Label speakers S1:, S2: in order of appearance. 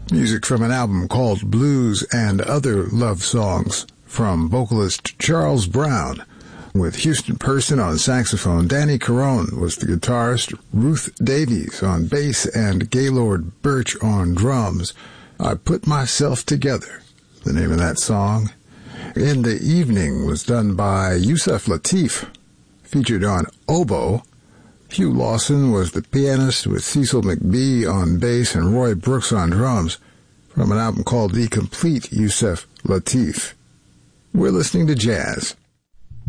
S1: Music from an album called Blues and Other Love Songs from vocalist Charles Brown, with Houston Person on saxophone. Danny Carone was the guitarist, Ruth Davies on bass, and Gaylord Birch on drums. I Put Myself Together, the name of that song. In the Evening was done by Yusef Lateef, featured on oboe. Hugh Lawson was the pianist, with Cecil McBee on bass and Roy Brooks on drums, from an album called The Complete Yusef Lateef. We're listening to jazz.